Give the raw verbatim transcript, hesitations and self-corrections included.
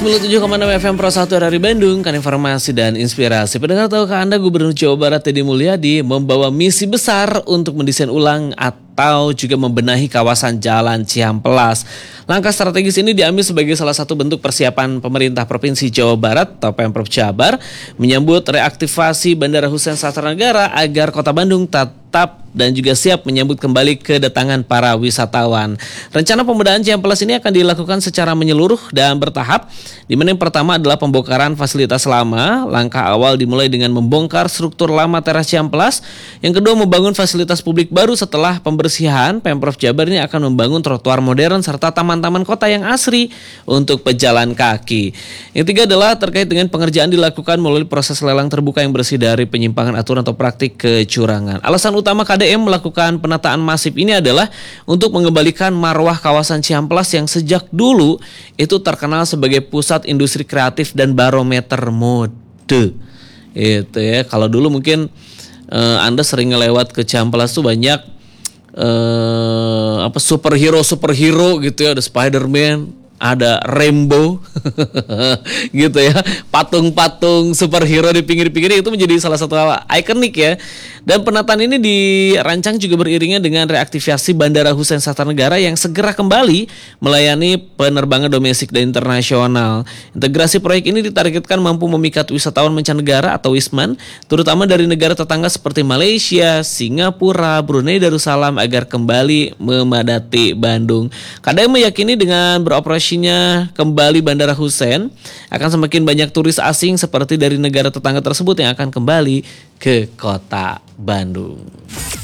sembilan puluh tujuh koma enam F M Pro satu dari Bandung, kan informasi dan inspirasi. Pendengar, tahukah Anda Gubernur Jawa Barat Deddy Mulyadi membawa misi besar untuk mendesain ulang atau juga membenahi kawasan Jalan Cihampelas. Langkah strategis ini diambil sebagai salah satu bentuk persiapan pemerintah Provinsi Jawa Barat atau Pemprov Jabar menyambut reaktivasi Bandara Husein Sastranegara agar Kota Bandung tetap dan juga siap menyambut kembali kedatangan para wisatawan. Rencana pembedahan Cihampelas ini akan dilakukan secara menyeluruh dan bertahap, di mana yang pertama adalah pembongkaran fasilitas lama. Langkah awal dimulai dengan membongkar struktur lama teras Cihampelas. Yang kedua, membangun fasilitas publik baru. Setelah pembersihan, Pemprov Jabar ini akan membangun trotoar modern serta taman-taman kota yang asri untuk pejalan kaki. Yang ketiga adalah terkait dengan pengerjaan dilakukan melalui proses lelang terbuka yang bersih dari penyimpangan aturan atau praktik kecurangan. Alasan utama K D M melakukan penataan masif ini adalah untuk mengembalikan marwah kawasan Cihampelas yang sejak dulu itu terkenal sebagai pusat industri kreatif dan barometer mode. Itu ya. Kalau dulu mungkin eh, Anda sering ngelewat ke Cihampelas tuh banyak eh, apa superhero superhero gitu ya, ada Spider-Man, ada Rambo gitu ya, patung-patung superhero di pinggir-pinggir itu menjadi salah satu ikonik ya. Dan penataan ini dirancang juga beriringan dengan reaktivasi Bandara Husein Sastranegara yang segera kembali melayani penerbangan domestik dan internasional. Integrasi proyek ini ditargetkan mampu memikat wisatawan mancanegara atau Wisman, terutama dari negara tetangga seperti Malaysia, Singapura, Brunei Darussalam agar kembali memadati Bandung. K D M meyakini dengan beroperasinya kembali Bandara Husein akan semakin banyak turis asing seperti dari negara tetangga tersebut yang akan kembali ke kota Bandung.